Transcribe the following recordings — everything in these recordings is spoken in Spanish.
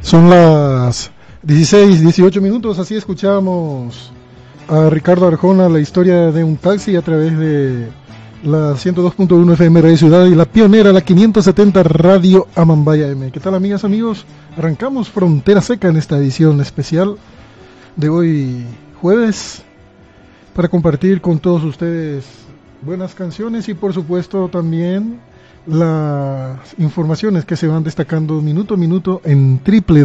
Son las 16:18 minutos, así escuchamos a Ricardo Arjona, la historia de un taxi a través de la 102.1 FM Radio Ciudad y la pionera, la 570 Radio Amambaya M. ¿Qué tal, amigas, amigos? Arrancamos Frontera Seca en esta edición especial de hoy jueves para compartir con todos ustedes buenas canciones y por supuesto también las informaciones que se van destacando minuto a minuto en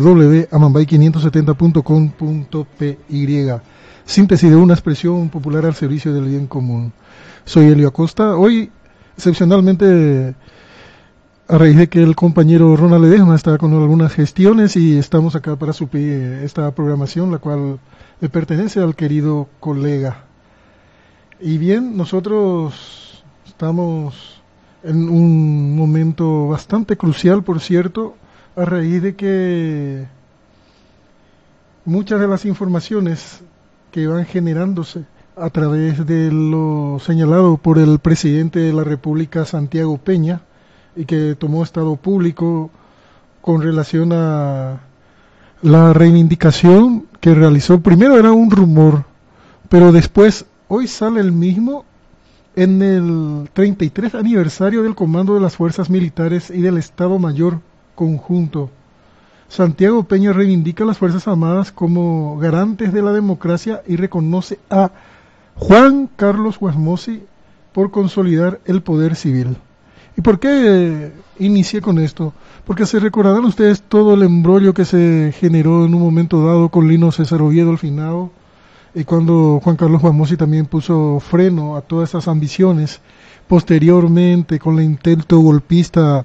www.amambay570.com.py. Síntesis de una expresión popular al servicio del bien común. Soy Elio Acosta. Hoy, excepcionalmente, a raíz de que el compañero Ronald Ledesma está con algunas gestiones y estamos acá para suplir esta programación, la cual le pertenece al querido colega. Y bien, nosotros estamos en un momento bastante crucial, por cierto, a raíz de que muchas de las informaciones que van generándose a través de lo señalado por el presidente de la República, Santiago Peña, y que tomó estado público con relación a la reivindicación que realizó. Primero era un rumor, pero después, hoy sale el mismo en el 33 aniversario del Comando de las Fuerzas Militares y del Estado Mayor Conjunto. Santiago Peña reivindica a las Fuerzas Armadas como garantes de la democracia y reconoce a Juan Carlos Guasmosi por consolidar el poder civil. ¿Y por qué inicié con esto? Porque se recordarán ustedes todo el embrollo que se generó en un momento dado con Lino César Oviedo al finado, y cuando Juan Carlos Guasmosi también puso freno a todas esas ambiciones, posteriormente con el intento golpista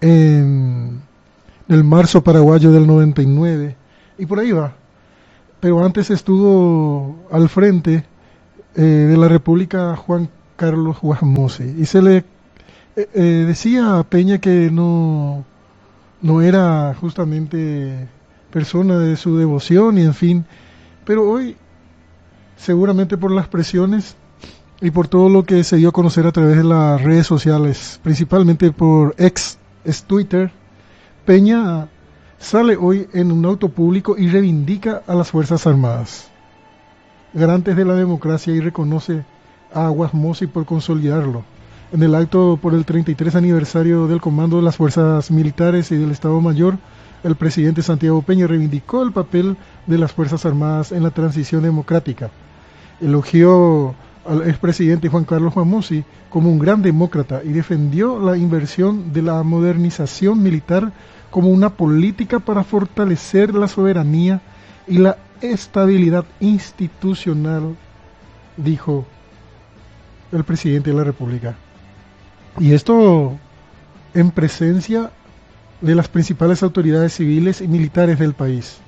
en el marzo paraguayo del 99, y por ahí va. Pero antes estuvo al frente de la República Juan Carlos Guasmosi, y se le decía a Peña que no era justamente persona de su devoción, y en fin, pero hoy, seguramente por las presiones y por todo lo que se dio a conocer a través de las redes sociales, principalmente por ex Twitter, Peña sale hoy en un auto público y reivindica a las Fuerzas Armadas, garantes de la democracia, y reconoce a Guasmosi por consolidarlo. En el acto por el 33 aniversario del Comando de las Fuerzas Militares y del Estado Mayor, el presidente Santiago Peña reivindicó el papel de las Fuerzas Armadas en la transición democrática. Elogió al expresidente Juan Carlos Guasmosi como un gran demócrata y defendió la inversión de la modernización militar como una política para fortalecer la soberanía y la estabilidad institucional, dijo el presidente de la República. Y esto en presencia de las principales autoridades civiles y militares del país.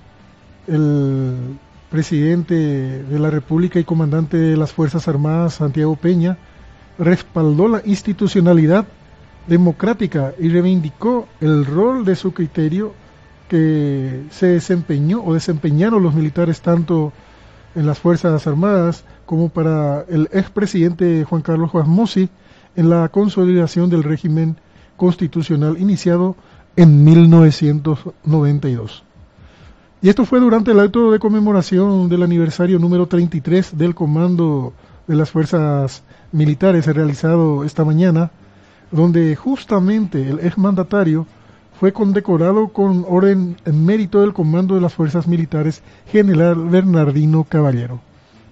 El presidente de la República y comandante de las Fuerzas Armadas, Santiago Peña, respaldó la institucionalidad democrática y reivindicó el rol de su criterio que se desempeñó o desempeñaron los militares tanto en las Fuerzas Armadas como para el expresidente Juan Carlos Guasmosi en la consolidación del régimen constitucional iniciado en 1992. Y esto fue durante el acto de conmemoración del aniversario número 33 del Comando de las Fuerzas Militares realizado esta mañana, donde justamente el exmandatario fue condecorado con orden en mérito del Comando de las Fuerzas Militares, General Bernardino Caballero.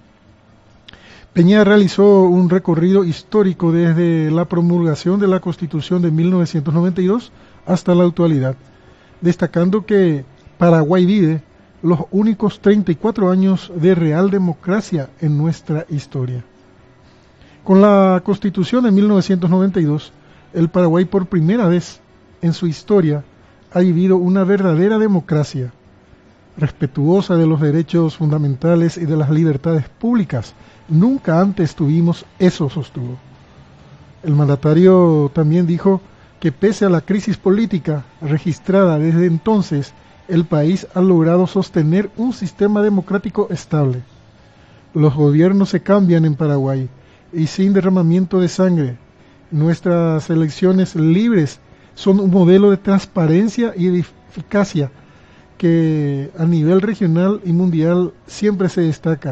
Peña realizó un recorrido histórico desde la promulgación de la Constitución de 1992 hasta la actualidad, destacando que Paraguay vive los únicos 34 años de real democracia en nuestra historia. Con la Constitución de 1992, el Paraguay por primera vez en su historia ha vivido una verdadera democracia, respetuosa de los derechos fundamentales y de las libertades públicas. Nunca antes tuvimos eso, sostuvo. El mandatario también dijo que pese a la crisis política registrada desde entonces, el país ha logrado sostener un sistema democrático estable. Los gobiernos se cambian en Paraguay y sin derramamiento de sangre. Nuestras elecciones libres son un modelo de transparencia y de eficacia que a nivel regional y mundial siempre se destaca.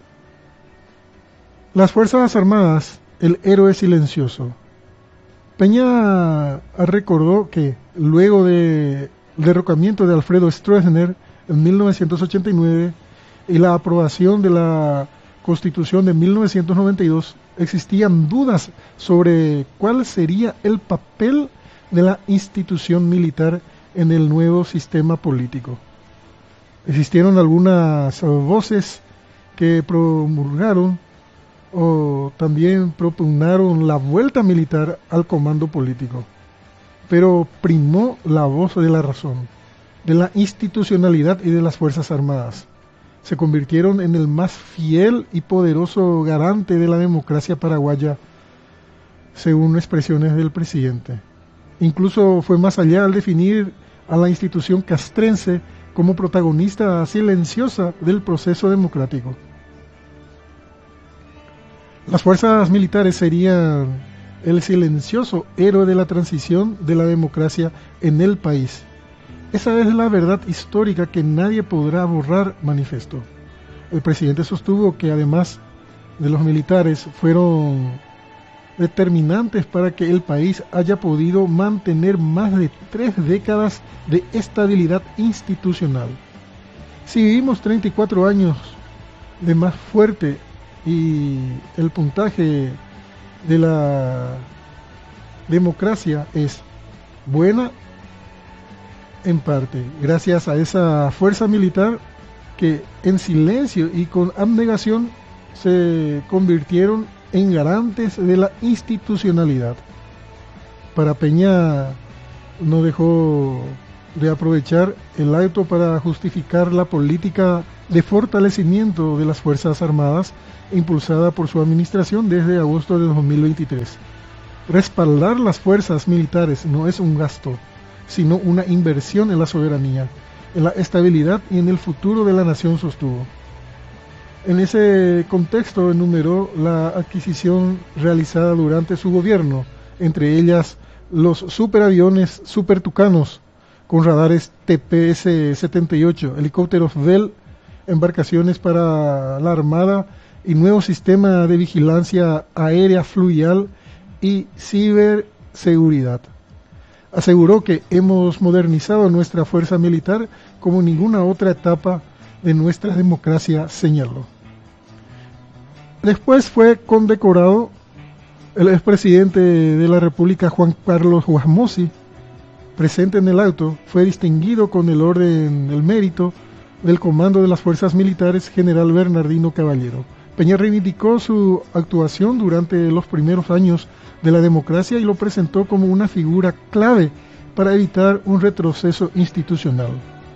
Las Fuerzas Armadas, el héroe silencioso. Peña recordó que luego del derrocamiento de Alfredo Stroessner en 1989 y la aprobación de la Constitución de 1992, existían dudas sobre cuál sería el papel de la institución militar en el nuevo sistema político. Existieron algunas voces que promulgaron o también propugnaron la vuelta militar al comando político, pero primó la voz de la razón, de la institucionalidad y de las Fuerzas Armadas. Se convirtieron en el más fiel y poderoso garante de la democracia paraguaya, según expresiones del presidente. Incluso fue más allá al definir a la institución castrense como protagonista silenciosa del proceso democrático. Las fuerzas militares serían el silencioso héroe de la transición de la democracia en el país. Esa es la verdad histórica que nadie podrá borrar, manifestó. El presidente sostuvo que además de los militares fueron determinantes para que el país haya podido mantener más de 3 décadas de estabilidad institucional. Si vivimos 34 años de más fuerte y el puntaje de la democracia es buena, en parte gracias a esa fuerza militar que en silencio y con abnegación se convirtieron en garantes de la institucionalidad. Para Peña no dejó de aprovechar el acto para justificar la política de fortalecimiento de las Fuerzas Armadas impulsada por su administración desde agosto de 2023. Respaldar las fuerzas militares no es un gasto, sino una inversión en la soberanía, en la estabilidad y en el futuro de la nación, sostuvo. En ese contexto enumeró la adquisición realizada durante su gobierno, entre ellas los superaviones Super Tucanos, con radares TPS-78, helicópteros Bell, embarcaciones para la Armada y nuevo sistema de vigilancia aérea fluvial y ciberseguridad. Aseguró que hemos modernizado nuestra fuerza militar como ninguna otra etapa de nuestra democracia, señaló. Después fue condecorado el expresidente de la República, Juan Carlos Guasmosi, presente en el acto. Fue distinguido con el Orden del Mérito del Comando de las Fuerzas Militares, general Bernardino Caballero. Peña reivindicó su actuación durante los primeros años de la democracia y lo presentó como una figura clave para evitar un retroceso institucional.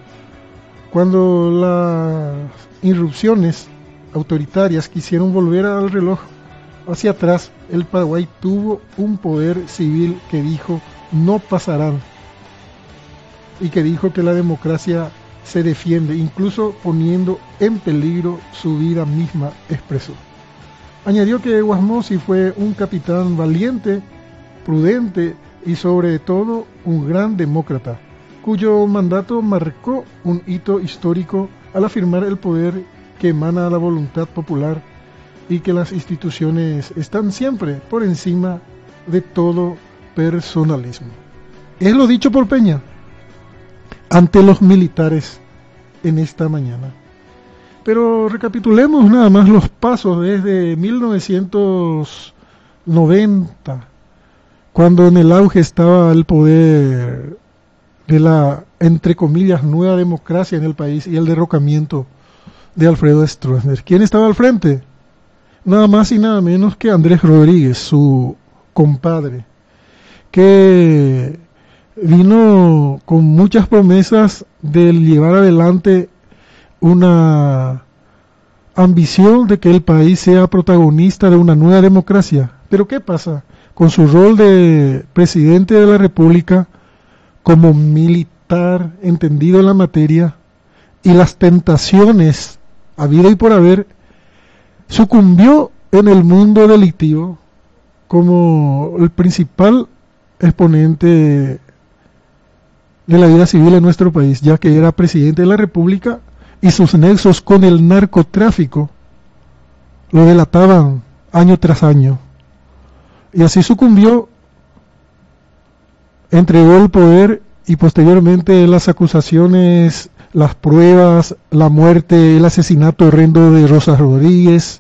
Cuando las irrupciones autoritarias quisieron volver al reloj hacia atrás, el Paraguay tuvo un poder civil que dijo no pasarán y que dijo que la democracia se defiende, incluso poniendo en peligro su vida misma, expresó. Añadió que Guasmosi fue un capitán valiente, prudente y sobre todo un gran demócrata, cuyo mandato marcó un hito histórico al afirmar el poder que emana la voluntad popular y que las instituciones están siempre por encima de todo personalismo. Es lo dicho por Peña ante los militares en esta mañana. Pero recapitulemos nada más los pasos desde 1990, cuando en el auge estaba el poder de la, entre comillas, nueva democracia en el país y el derrocamiento de Alfredo Stroessner. ¿Quién estaba al frente? Nada más y nada menos que Andrés Rodríguez, su compadre, que vino con muchas promesas de llevar adelante una ambición de que el país sea protagonista de una nueva democracia. Pero ¿qué pasa? Con su rol de presidente de la República, como militar entendido en la materia, y las tentaciones habido y por haber, sucumbió en el mundo delictivo como el principal exponente de la vida civil en nuestro país, ya que era presidente de la República y sus nexos con el narcotráfico lo delataban año tras año. Y así sucumbió, entregó el poder y posteriormente las acusaciones, las pruebas, la muerte, el asesinato horrendo de Rosa Rodríguez,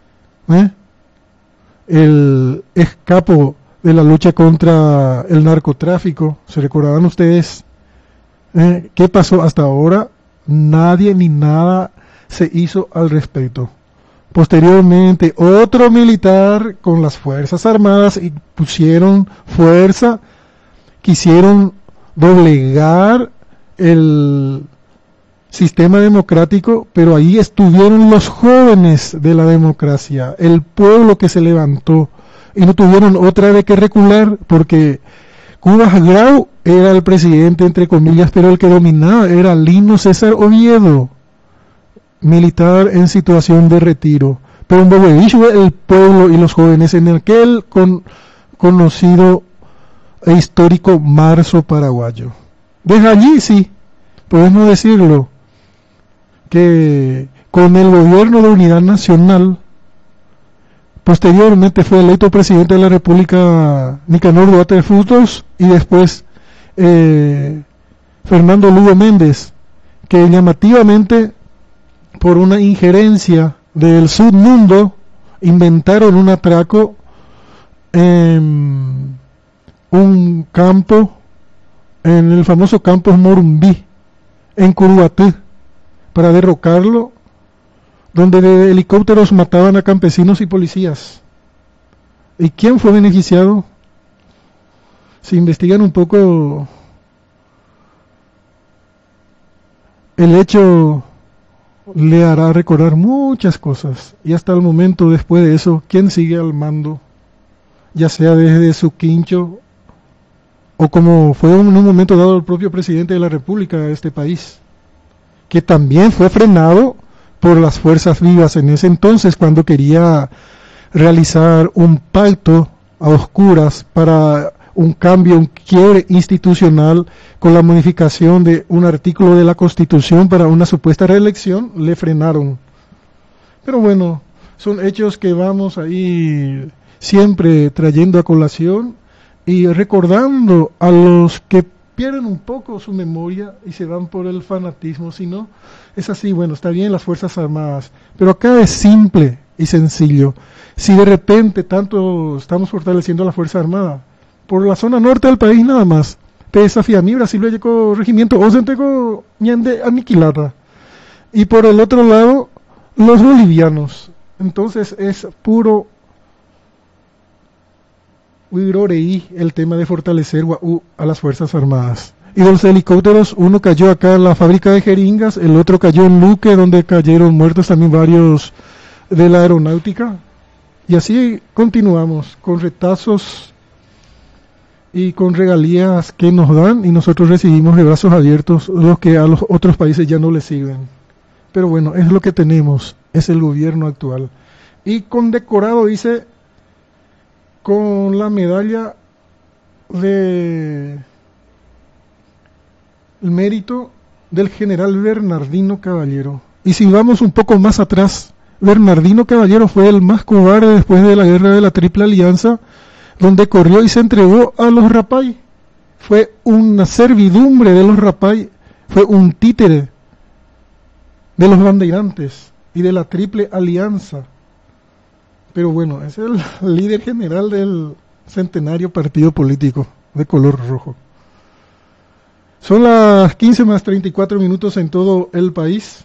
el ex capo de la lucha contra el narcotráfico. ¿Se recordarán ustedes qué pasó hasta ahora? Nadie ni nada se hizo al respecto. Posteriormente, otro militar con las Fuerzas Armadas y pusieron fuerza, quisieron doblegar el sistema democrático, pero ahí estuvieron los jóvenes de la democracia, el pueblo que se levantó, y no tuvieron otra de que recular, porque Cubas Grau era el presidente, entre comillas, pero el que dominaba era Lino César Oviedo, militar en situación de retiro. Pero en Bogovichu el pueblo y los jóvenes en aquel conocido e histórico marzo paraguayo. Desde allí sí, podemos decirlo, que con el gobierno de unidad nacional, posteriormente fue electo presidente de la República Nicanor Duarte Frutos y después Fernando Lugo Méndez, que llamativamente por una injerencia del submundo inventaron un atraco en un campo, en el famoso campo Morumbí, en Curuatú, para derrocarlo, donde de helicópteros mataban a campesinos y policías. ¿Y quién fue beneficiado? Si investigan un poco el hecho, le hará recordar muchas cosas. Y hasta el momento, después de eso, ¿quién sigue al mando? Ya sea desde su quincho o como fue en un momento dado el propio presidente de la República de este país, que también fue frenado por las fuerzas vivas en ese entonces cuando quería realizar un pacto a oscuras para un cambio, un quiebre institucional con la modificación de un artículo de la Constitución para una supuesta reelección, le frenaron. Pero bueno, son hechos que vamos ahí siempre trayendo a colación y recordando a los que pierden un poco su memoria y se van por el fanatismo. Si no, es así, bueno, está bien las Fuerzas Armadas, pero acá es simple y sencillo. Si de repente tanto estamos fortaleciendo a la Fuerza Armada, por la zona norte del país nada más, desafía mi Brasil llegó regimiento o se entregó ñande aniquilada, y por el otro lado los bolivianos. Entonces es puro Uiroreí el tema de fortalecer a las Fuerzas Armadas. Y de los helicópteros, uno cayó acá en la fábrica de jeringas, el otro cayó en Luque, donde cayeron muertos también varios de la aeronáutica. Y así continuamos, con retazos y con regalías que nos dan, y nosotros recibimos de brazos abiertos los que a los otros países ya no les sirven. Pero bueno, es lo que tenemos, es el gobierno actual. Y condecorado, dice, con la medalla de el mérito del general Bernardino Caballero. Y si vamos un poco más atrás, Bernardino Caballero fue el más cobarde después de la guerra de la Triple Alianza, donde corrió y se entregó a los Rapay. Fue una servidumbre de los Rapay, fue un títere de los bandeirantes y de la Triple Alianza. Pero bueno, es el líder general del centenario partido político de color rojo. Son las 15 más 34 minutos en todo el país.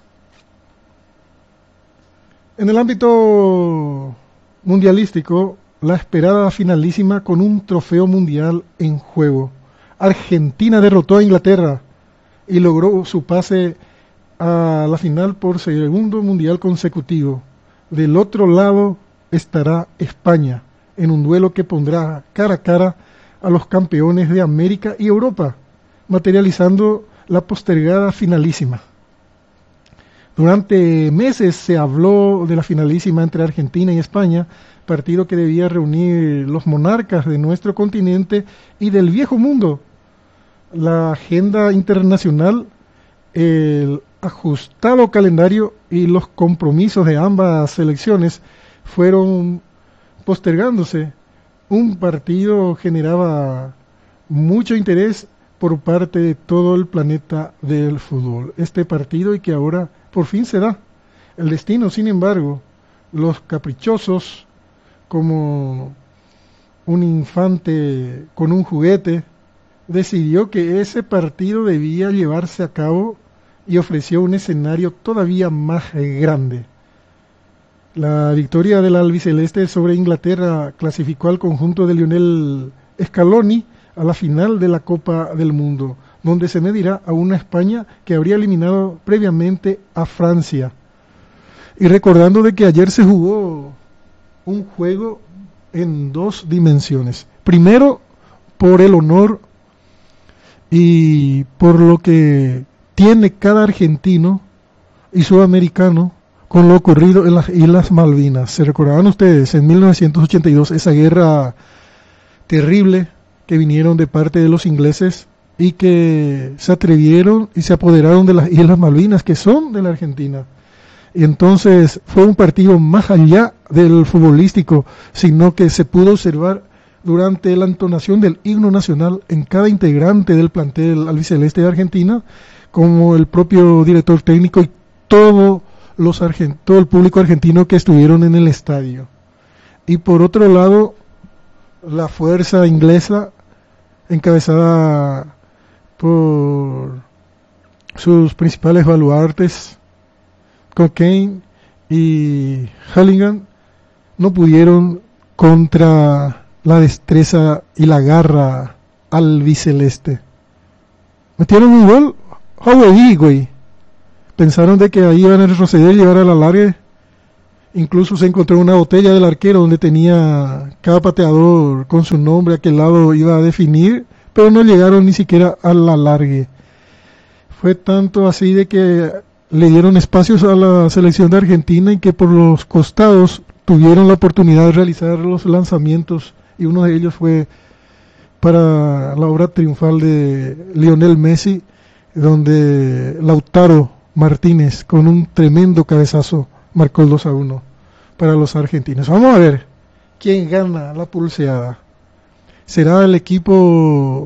En el ámbito mundialístico, la esperada finalísima con un trofeo mundial en juego. Argentina derrotó a Inglaterra y logró su pase a la final por segundo mundial consecutivo. Del otro lado estará España en un duelo que pondrá cara a cara a los campeones de América y Europa, materializando la postergada finalísima. Durante meses se habló de la finalísima entre Argentina y España, partido que debía reunir los monarcas de nuestro continente y del viejo mundo, la agenda internacional, el ajustado calendario y los compromisos de ambas selecciones fueron postergándose. Un partido generaba mucho interés por parte de todo el planeta del fútbol. Este partido y que ahora por fin se da. El destino, sin embargo, los caprichosos, como un infante con un juguete, decidió que ese partido debía llevarse a cabo y ofreció un escenario todavía más grande. La victoria del albiceleste sobre Inglaterra clasificó al conjunto de Lionel Scaloni a la final de la Copa del Mundo, donde se medirá a una España que habría eliminado previamente a Francia. Y recordando de que ayer se jugó un juego en dos dimensiones. Primero, por el honor y por lo que tiene cada argentino y sudamericano con lo ocurrido en las Islas Malvinas. ¿Se recordarán ustedes en 1982 esa guerra terrible que vinieron de parte de los ingleses y que se atrevieron y se apoderaron de las Islas Malvinas, que son de la Argentina? Y entonces fue un partido más allá del futbolístico, sino que se pudo observar durante la entonación del himno nacional en cada integrante del plantel albiceleste de Argentina, como el propio director técnico y todo el público argentino que estuvieron en el estadio. Y por otro lado, la fuerza inglesa, encabezada por sus principales baluartes, Cochrane y Halligan, no pudieron contra la destreza y la garra albiceleste. Metieron un gol, güey. Pensaron de que ahí iban a retroceder y llegar a la largue. Incluso se encontró una botella del arquero donde tenía cada pateador con su nombre, a qué lado iba a definir, pero no llegaron ni siquiera a la largue. Fue tanto así de que le dieron espacios a la selección de Argentina y que por los costados tuvieron la oportunidad de realizar los lanzamientos, y uno de ellos fue para la obra triunfal de Lionel Messi, donde Lautaro Martínez con un tremendo cabezazo marcó el 2-1 para los argentinos. Vamos a ver quién gana la pulseada. ¿Será el equipo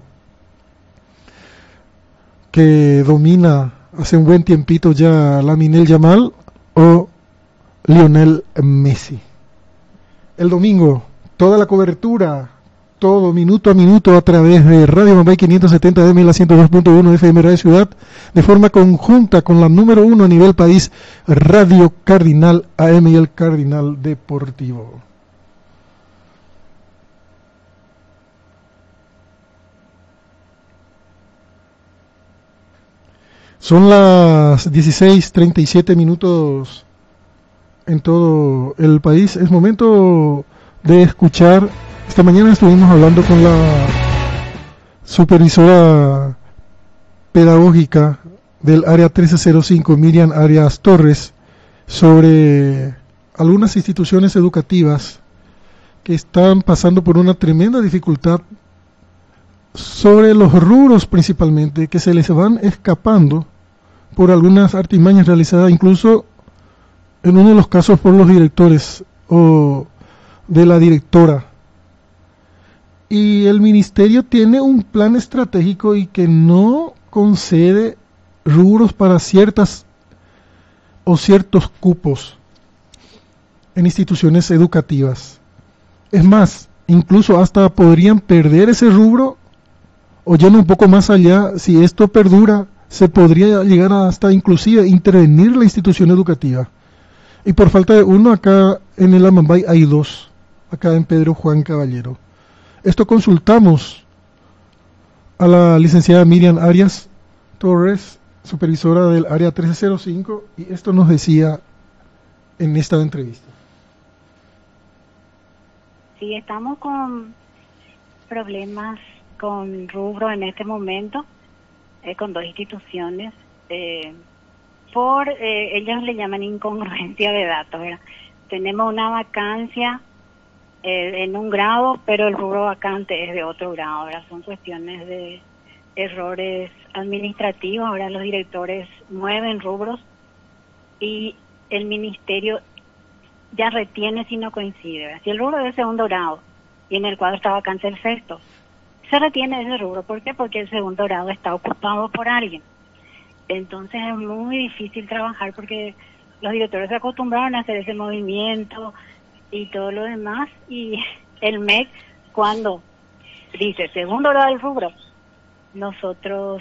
que domina hace un buen tiempito ya Lamine Yamal o Lionel Messi? El domingo, toda la cobertura, todo minuto a minuto a través de Radio Mambay 570 AM y la 102.1 FM Radio Ciudad, de forma conjunta con la número 1 a nivel país, Radio Cardinal AM y el Cardinal Deportivo. Son las 16:37 minutos en todo el país. Es momento de escuchar. Esta mañana estuvimos hablando con la supervisora pedagógica del área 1305, Miriam Arias Torres, sobre algunas instituciones educativas que están pasando por una tremenda dificultad, sobre los rubros principalmente, que se les van escapando por algunas artimañas realizadas incluso en uno de los casos por los directores o de la directora. Y el ministerio tiene un plan estratégico y que no concede rubros para ciertas o ciertos cupos en instituciones educativas. Es más, incluso hasta podrían perder ese rubro, o yendo un poco más allá, si esto perdura, se podría llegar hasta inclusive intervenir la institución educativa. Y por falta de uno, acá en el Amambay hay dos, acá en Pedro Juan Caballero. Esto consultamos a la licenciada Miriam Arias Torres, supervisora del área 1305, y esto nos decía en esta entrevista. Sí, estamos con problemas con rubro en este momento, con dos instituciones, ellos le llaman incongruencia de datos, ¿verdad? Tenemos una vacancia en un grado, pero el rubro vacante es de otro grado, ¿verdad? Son cuestiones de errores administrativos. Ahora los directores mueven rubros y el ministerio ya retiene si no coincide, ¿verdad? Si el rubro es de segundo grado y en el cuadro está vacante el sexto, se retiene ese rubro. ¿Por qué? Porque el segundo grado está ocupado por alguien. Entonces es muy difícil trabajar porque los directores se acostumbraron a hacer ese movimiento y todo lo demás, y el MEC cuando dice segundo grado del rubro, nosotros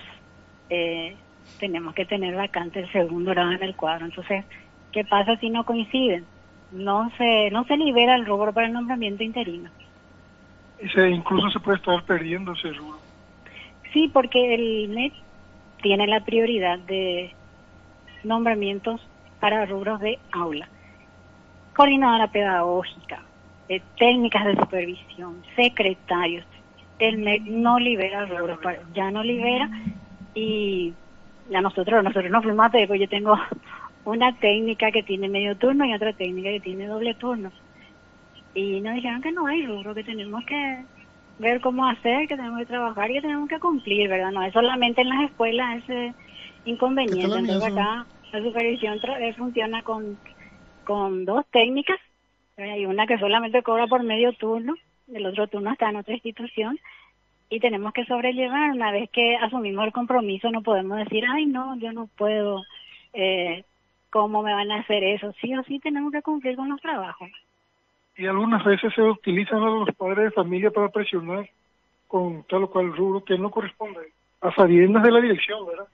tenemos que tener vacante el segundo grado en el cuadro. Entonces, ¿qué pasa si no coinciden? No se libera el rubro para el nombramiento interino. Incluso se puede estar perdiendo ese rubro. Sí, porque el MEC tiene la prioridad de nombramientos para rubros de aula, coordinadora pedagógica, técnicas de supervisión, secretarios. El MEC no libera rubros, ya no libera, y ya nosotros nos fuimos a pedir, porque yo tengo una técnica que tiene medio turno y otra técnica que tiene doble turno, y nos dijeron que no hay rubro, que tenemos que ver cómo hacer, que tenemos que trabajar y que tenemos que cumplir, ¿verdad? No es solamente en las escuelas ese inconveniente. Entonces acá la supervisión funciona con dos técnicas. Hay una que solamente cobra por medio turno, el otro turno está en otra institución, y tenemos que sobrellevar. Una vez que asumimos el compromiso, no podemos decir, ay no, yo no puedo, ¿cómo me van a hacer eso? Sí o sí tenemos que cumplir con los trabajos. Y algunas veces se utilizan a los padres de familia para presionar con tal o cual rubro que no corresponde, a sabiendas de la dirección, ¿verdad?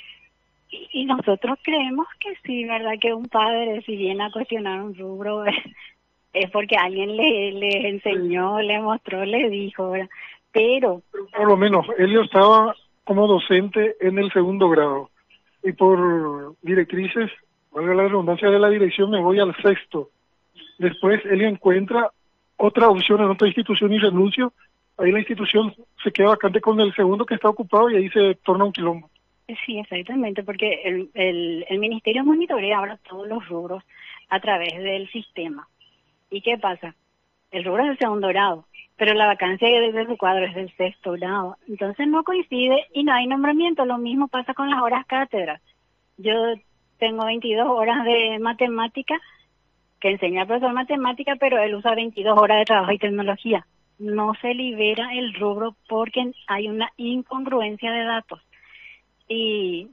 Y nosotros creemos que sí, ¿verdad? Que un padre, si viene a cuestionar un rubro, es porque alguien le enseñó, le mostró, le dijo, ¿verdad? Pero por lo menos, Elio estaba como docente en el segundo grado, y por directrices, valga la redundancia de la dirección, me voy al sexto. Después Elio encuentra otra opción en otra institución y renuncio. Ahí la institución se queda vacante con el segundo que está ocupado y ahí se torna un quilombo. Sí, exactamente, porque el ministerio monitorea ahora todos los rubros a través del sistema. ¿Y qué pasa? El rubro es del segundo grado, pero la vacancia de su cuadro es del sexto grado. Entonces no coincide y no hay nombramiento. Lo mismo pasa con las horas cátedras. Yo tengo 22 horas de matemática que enseña el profesor matemática, pero él usa 22 horas de trabajo y tecnología. No se libera el rubro porque hay una incongruencia de datos. Y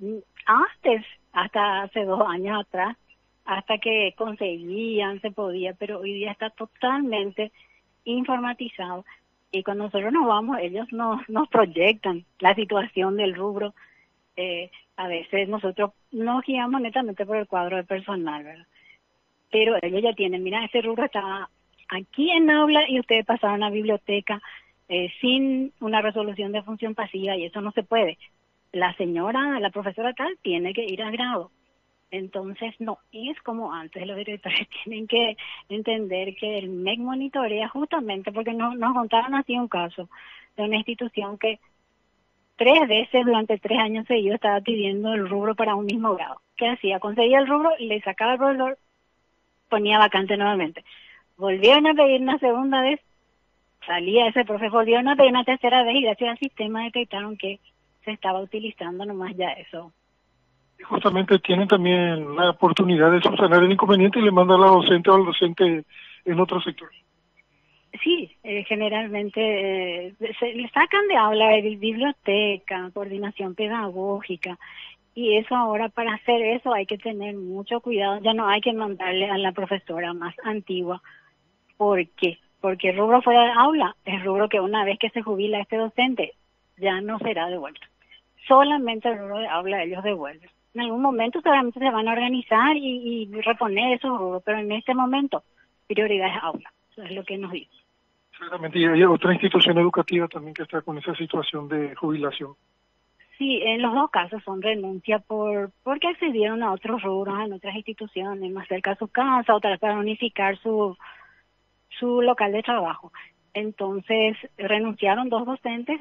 hasta hace 2 años atrás, hasta que conseguían, se podía, pero hoy día está totalmente informatizado. Y cuando nosotros nos vamos, ellos nos proyectan la situación del rubro. A veces nosotros nos guiamos netamente por el cuadro de personal, ¿verdad? Pero ellos ya tienen, mira, este rubro está aquí en aula y ustedes pasaron a biblioteca sin una resolución de función pasiva, y eso no se puede. La profesora tal, tiene que ir a grado. Entonces, no es como antes. Los directores tienen que entender que el MEC monitorea justamente, porque nos contaron así un caso de una institución que 3 veces durante 3 años seguidos estaba pidiendo el rubro para un mismo grado. ¿Qué hacía? Conseguía el rubro y le sacaba el profesor, ponía vacante nuevamente. Volvieron a pedir una segunda vez, salía ese profesor, volvieron a pedir una tercera vez y gracias al sistema detectaron que se estaba utilizando nomás ya eso. Y justamente tienen también la oportunidad de subsanar el inconveniente y le mandan a la docente o al docente en otro sector. Sí, generalmente se le sacan de aula de biblioteca, coordinación pedagógica, y eso ahora, para hacer eso hay que tener mucho cuidado. Ya no hay que mandarle a la profesora más antigua. ¿Por qué? Porque el rubro fuera de aula es rubro que una vez que se jubila este docente ya no será devuelto. Solamente el rubro de aula ellos devuelven. En algún momento seguramente se van a organizar y reponer esos rubros, pero en este momento prioridad es aula. Eso es lo que nos dice. Seguramente, y hay otra institución educativa también que está con esa situación de jubilación. Sí, en los dos casos son renuncia porque accedieron a otros rubros en otras instituciones, más cerca de su casa, o tal vez para unificar su local de trabajo. Entonces renunciaron 2 docentes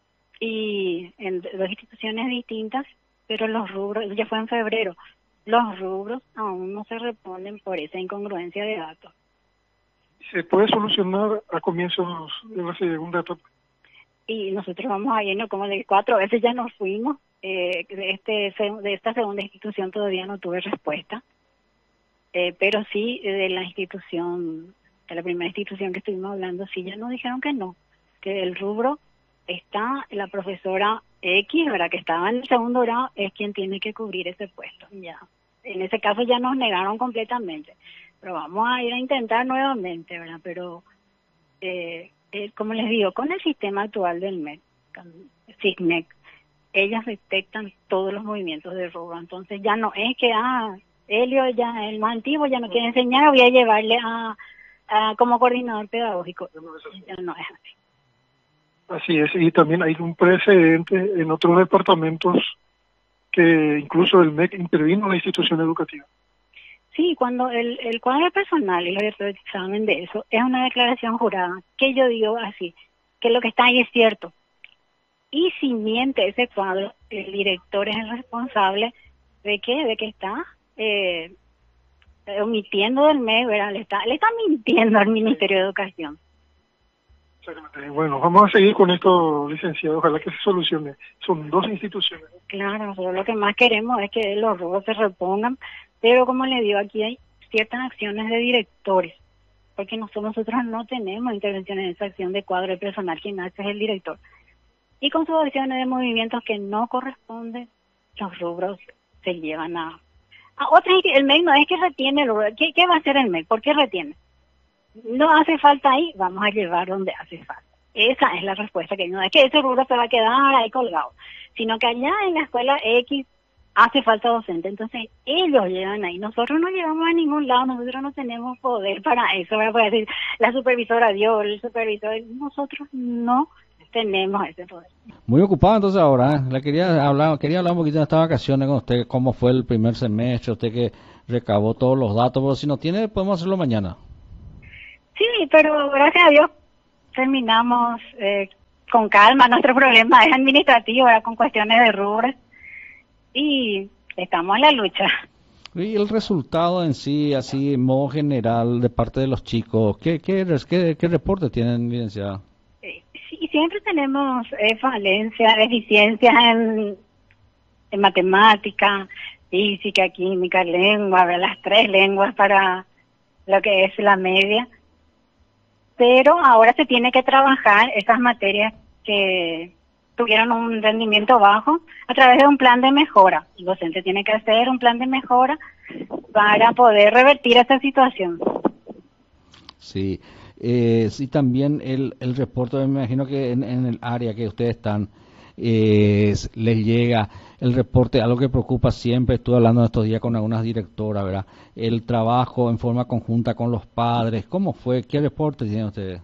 y en 2 instituciones distintas, pero los rubros, ya fue en febrero, los rubros aún no se reponen por esa incongruencia de datos. ¿Se puede solucionar a comienzos de la segunda etapa? y nosotros vamos a irnos como de 4 veces ya nos fuimos. De esta segunda institución todavía no tuve respuesta, pero sí de la institución, de la primera institución que estuvimos hablando, sí ya nos dijeron que no, que el rubro está, la profesora X, ¿verdad?, que estaba en el segundo grado, es quien tiene que cubrir ese puesto. Ya, en ese caso ya nos negaron completamente, pero vamos a ir a intentar nuevamente, ¿verdad? Pero como les digo, con el sistema actual del MEC, con SIGMEC, ellas detectan todos los movimientos de rubro. Entonces ya no es que, Helio, ya el más antiguo ya no quiere enseñar, voy a llevarle a como coordinador pedagógico. Ya no es así. Así es, y también hay un precedente en otros departamentos que incluso el MEC intervino en la institución educativa. Sí, cuando el cuadro personal y los directores de examen de eso es una declaración jurada, que yo digo así, que lo que está ahí es cierto. Y si miente ese cuadro, el director es el responsable de que está omitiendo del MEC, ¿verdad? Le está mintiendo al Ministerio de Educación. Bueno, vamos a seguir con esto, licenciado, ojalá que se solucione. Son 2 instituciones. Claro, nosotros lo que más queremos es que los robos se repongan, pero como le digo, aquí hay ciertas acciones de directores, porque nosotros no tenemos intervención en esa acción de cuadro de personal, quien hace es el director. Y con sus acciones de movimientos que no corresponden, los rubros se llevan a otras. El MEC no es que retiene el rubro. ¿Qué va a hacer el MEC? ¿Por qué retiene? No hace falta ahí, vamos a llevar donde hace falta. Esa es la respuesta, que no es que ese rubro se va a quedar ahí colgado, sino que allá en la escuela X hace falta docente, entonces ellos llevan ahí. Nosotros no llevamos a ningún lado, nosotros no tenemos poder para eso, ¿verdad? Para decir, la supervisora dio, el supervisor, nosotros no tenemos ese poder. Muy ocupado entonces ahora, quería hablar un poquito de estas vacaciones con usted, cómo fue el primer semestre, usted que recabó todos los datos, pero si no tiene, podemos hacerlo mañana. Sí, pero gracias a Dios terminamos con calma. Nuestro problema es administrativo, ¿verdad?, con cuestiones de rubros, y estamos en la lucha. Y el resultado en sí, así en modo general, de parte de los chicos, ¿qué reporte tienen, licenciada? Sí, siempre tenemos falencias, deficiencias en matemática, física, química, lengua, ¿verdad?, las 3 lenguas para lo que es la media. Pero ahora se tiene que trabajar esas materias que tuvieron un rendimiento bajo a través de un plan de mejora. El docente tiene que hacer un plan de mejora para poder revertir esa situación. Sí, sí, también el reporte, me imagino que en el área que ustedes están, les llega el reporte, algo que preocupa siempre, estuve hablando estos días con algunas directoras, ¿verdad? El trabajo en forma conjunta con los padres, ¿cómo fue? ¿Qué reporte tienen ustedes?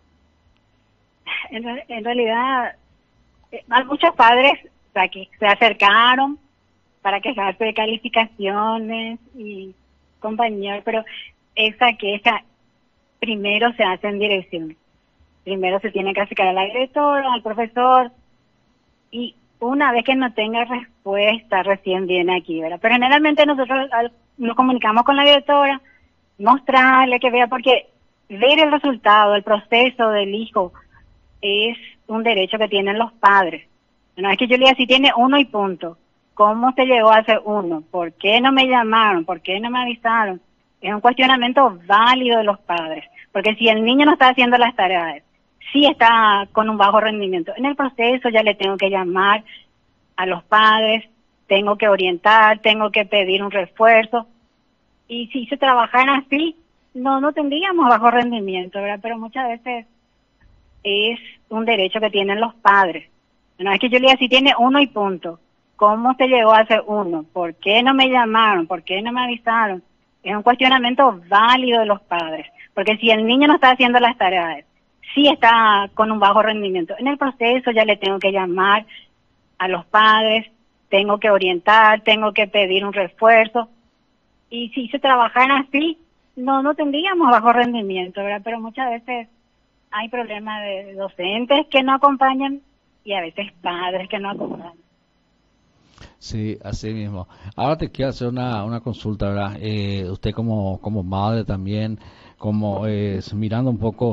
En realidad, hay muchos padres, o sea, que se acercaron para quejarse de calificaciones y compañeros, pero esa queja primero se hace en dirección. Primero se tiene que acercar a la directora, al profesor, y una vez que no tenga respuesta, recién viene aquí, ¿verdad? Pero generalmente nosotros nos comunicamos con la directora, mostrarle que vea, porque ver el resultado, el proceso del hijo, es un derecho que tienen los padres. No es que yo le diga, si tiene 1 y punto, ¿cómo se llegó a hacer 1? ¿Por qué no me llamaron? ¿Por qué no me avisaron? Es un cuestionamiento válido de los padres, porque si el niño no está haciendo las tareas, sí está con un bajo rendimiento, en el proceso ya le tengo que llamar a los padres, tengo que orientar, tengo que pedir un refuerzo, y si se trabajaran así, no tendríamos bajo rendimiento, ¿verdad? Pero muchas veces es un derecho que tienen los padres. No es que yo le diga, si tiene 1 y punto, ¿cómo se llegó a hacer 1? ¿Por qué no me llamaron? ¿Por qué no me avisaron? Es un cuestionamiento válido de los padres, porque si el niño no está haciendo las tareas, sí está con un bajo rendimiento, en el proceso ya le tengo que llamar a los padres, tengo que orientar, tengo que pedir un refuerzo, y si se trabajaran así, no tendríamos bajo rendimiento, ¿verdad? Pero muchas veces hay problemas de docentes que no acompañan y a veces padres que no acompañan. Sí, así mismo. Ahora te quiero hacer una consulta, ¿verdad? Usted como madre también, como mirando un poco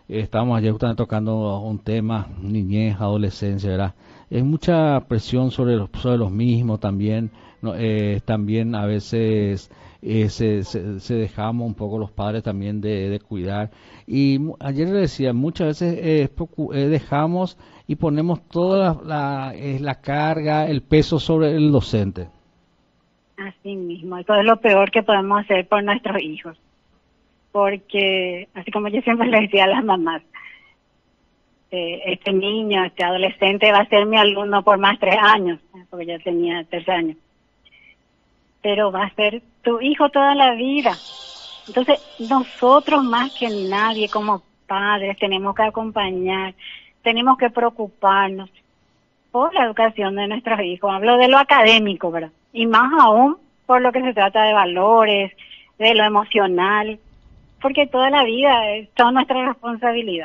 Estábamos ayer justamente tocando un tema, niñez, adolescencia, ¿verdad? Es mucha presión sobre los mismos también, ¿no? También a veces se dejamos un poco los padres también de cuidar. Y ayer le decía, muchas veces dejamos y ponemos toda la carga, el peso sobre el docente. Así mismo, eso es lo peor que podemos hacer por nuestros hijos. Porque, así como yo siempre le decía a las mamás, este niño, este adolescente va a ser mi alumno por más 3 años, porque ya tenía 3 años. Pero va a ser tu hijo toda la vida. Entonces, nosotros más que nadie como padres tenemos que acompañar, tenemos que preocuparnos por la educación de nuestros hijos. Hablo de lo académico, ¿verdad? Y más aún por lo que se trata de valores, de lo emocional, porque toda la vida es toda nuestra responsabilidad.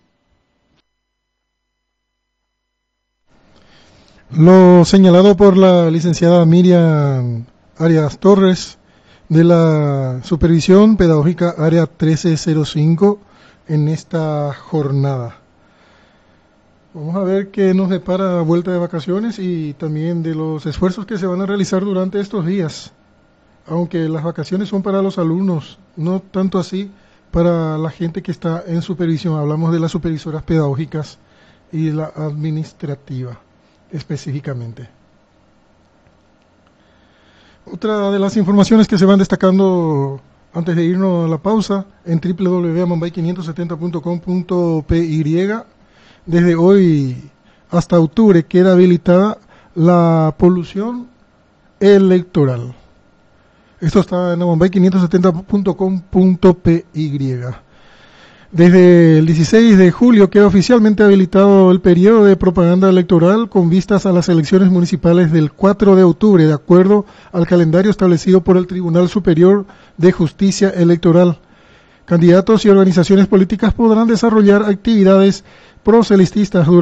Lo señalado por la licenciada Miriam Arias Torres de la Supervisión Pedagógica Área 1305 en esta jornada. Vamos a ver qué nos depara vuelta de vacaciones y también de los esfuerzos que se van a realizar durante estos días. Aunque las vacaciones son para los alumnos, no tanto así para la gente que está en supervisión. Hablamos de las supervisoras pedagógicas y de la administrativa específicamente. Otra de las informaciones que se van destacando antes de irnos a la pausa en www.mambay570.com.py, desde hoy hasta octubre queda habilitada la polución electoral. Esto está en mambay570.com.py. Desde el 16 de julio queda oficialmente habilitado el periodo de propaganda electoral con vistas a las elecciones municipales del 4 de octubre, de acuerdo al calendario establecido por el Tribunal Superior de Justicia Electoral. Candidatos y organizaciones políticas podrán desarrollar actividades proselitistas